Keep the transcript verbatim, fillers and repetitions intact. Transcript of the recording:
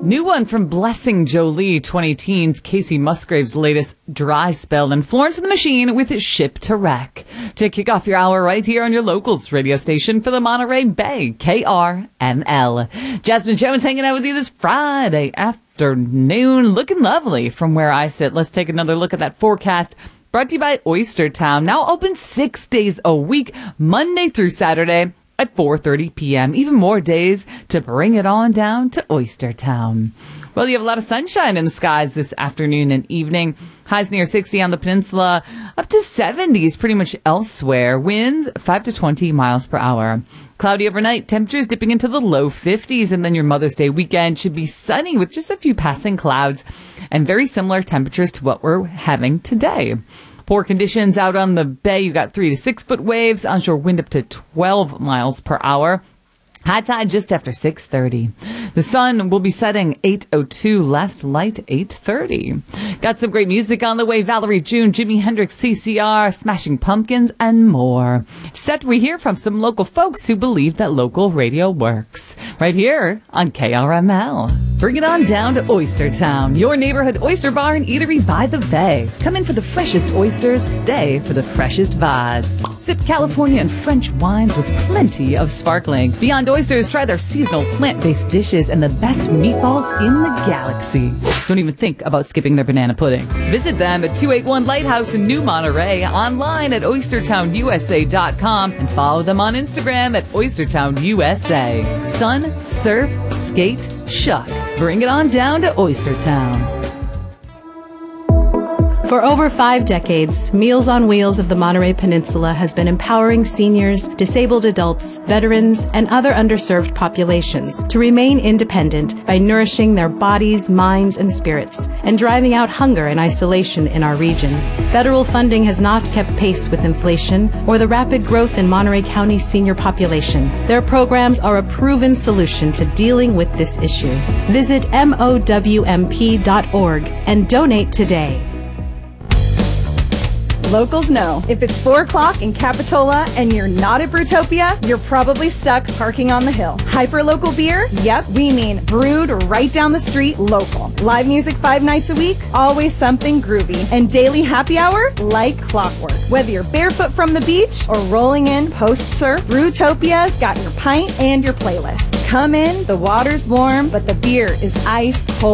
New one from Blessing Jolie, twenty teens, Casey Musgrave's latest Dry Spell, and Florence and the Machine with Ship to Wreck. To kick off your hour right here on your locals radio station for the Monterey Bay, K R M L. Jasmine Jones hanging out with you this Friday afternoon, looking lovely from where I sit. Let's take another look at that forecast. Brought to you by Oyster Town, now open six days a week, Monday through Saturday at four thirty p.m. Even more days to bring it on down to Oyster Town. Well, you have a lot of sunshine in the skies this afternoon and evening. Highs near sixty on the peninsula, up to seventies pretty much elsewhere. Winds five to twenty miles per hour. Cloudy overnight, temperatures dipping into the low fifties, and then your Mother's Day weekend should be sunny with just a few passing clouds and very similar temperatures to what we're having today. Poor conditions out on the bay. You got three to six foot waves. Onshore wind up to twelve miles per hour. High tide just after six thirty. The sun will be setting eight oh two, last light eight thirty. Got some great music on the way. Valerie June, Jimi Hendrix, C C R, Smashing Pumpkins, and more. Set we hear from some local folks who believe that local radio works. Right here on K R M L. Bring it on down to Oyster Town, your neighborhood oyster bar and eatery by the bay. Come in for the freshest oysters, stay for the freshest vibes. Sip California and French wines with plenty of sparkling. Beyond Oysters, try their seasonal plant-based dishes and the best meatballs in the galaxy. Don't even think about skipping their banana pudding. Visit them at two eighty-one Lighthouse in New Monterey, online at oyster town u s a dot com, and follow them on Instagram at oystertown u s a. Sun, surf, skate, shuck. Bring it on down to Oyster Town. For over five decades, Meals on Wheels of the Monterey Peninsula has been empowering seniors, disabled adults, veterans, and other underserved populations to remain independent by nourishing their bodies, minds, and spirits, and driving out hunger and isolation in our region. Federal funding has not kept pace with inflation or the rapid growth in Monterey County's senior population. Their programs are a proven solution to dealing with this issue. Visit M O W M P dot org and donate today. Locals know, if it's four o'clock in Capitola and you're not at Brewtopia, you're probably stuck parking on the hill. Hyperlocal beer? Yep, we mean brewed right down the street, local. Live music five nights a week? Always something groovy. And daily happy hour? Like clockwork. Whether you're barefoot from the beach or rolling in post-surf, Brewtopia's got your pint and your playlist. Come in, the water's warm, but the beer is ice cold.